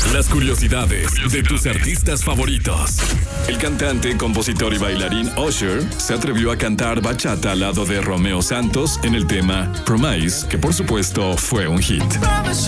Las curiosidades de tus artistas favoritos. El cantante, compositor y bailarín Usher se atrevió a cantar bachata al lado de Romeo Santos en el tema Promise, que por supuesto fue un hit.